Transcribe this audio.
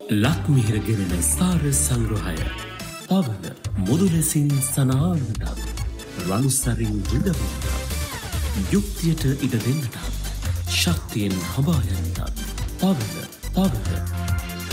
ලක්මිහිර ගෙනෙන සාර සංග්‍රහය පවන මුදුලෙසින් සනාවනටත් රන්සරින් විඩවන්නට යුක්තියට ඉඩ දෙන්නටත් ශක්තියෙන් හබායන්නටත් පවන